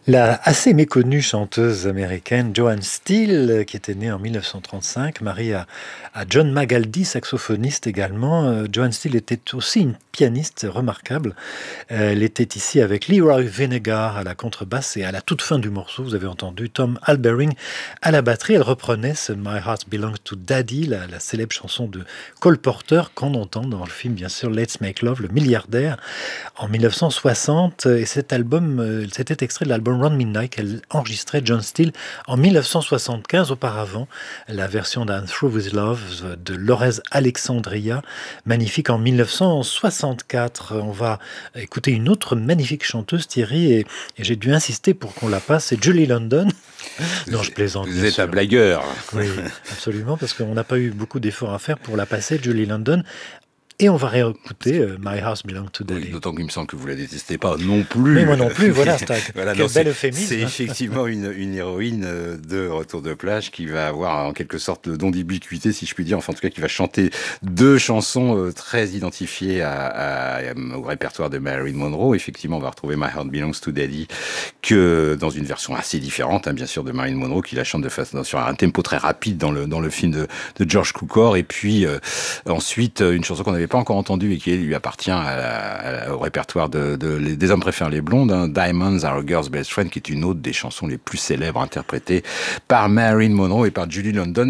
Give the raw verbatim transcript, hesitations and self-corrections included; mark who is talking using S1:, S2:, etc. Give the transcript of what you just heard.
S1: La assez méconnue chanteuse américaine Joan Steele, qui était née en mille neuf cent trente-cinq, mariée à, à John Magaldi, saxophoniste également. Euh, Joan Steele était aussi une pianiste remarquable. Euh, elle était ici avec Leroy Vinegar à la contrebasse et à la toute fin du morceau, vous avez entendu Tom Albering à la batterie. Elle reprenait ce My Heart Belongs to Daddy, la, la célèbre chanson de Cole Porter qu'on entend dans le film, bien sûr, Let's Make Love, le milliardaire, en mille neuf cent soixante. Et cet album, euh, c'était extrait de l'album Round Midnight qu'elle enregistrait John Steele en mille neuf cent soixante-quinze. Auparavant, la version d'Un Through With Love de Lorez Alexandria, magnifique en mille neuf cent soixante-quatre. On va écouter une autre magnifique chanteuse, Thierry, et, et j'ai dû insister pour qu'on la passe, c'est Julie London. Non, je plaisante.
S2: Vous êtes un blagueur.
S1: Oui, absolument, parce qu'on n'a pas eu beaucoup d'efforts à faire pour la passer, Julie London. Et on va réécouter euh, My House Belongs to Daddy.
S2: Oui, d'autant qu'il me semble que vous la détestez pas non plus.
S1: Mais moi non plus, voilà, c'est un
S2: voilà,
S1: quel
S2: non,
S1: bel
S2: c'est,
S1: euphémisme.
S2: C'est effectivement une, une héroïne de Retour de plage qui va avoir en quelque sorte le don d'ubiquité, si je puis dire, enfin en tout cas qui va chanter deux chansons très identifiées à, à, au répertoire de Marilyn Monroe. Effectivement, on va retrouver My Heart Belongs to Daddy que dans une version assez différente, hein, bien sûr, de Marilyn Monroe, qui la chante de façon sur un tempo très rapide dans le dans le film de, de George Cukor. Et puis euh, ensuite une chanson qu'on n'avait pas encore entendu et qui lui appartient à la, à la, au répertoire de, de, de, des hommes préfèrent les blondes, hein, Diamonds Are a Girl's Best Friend, qui est une autre des chansons les plus célèbres interprétées par Marilyn Monroe et par Julie London.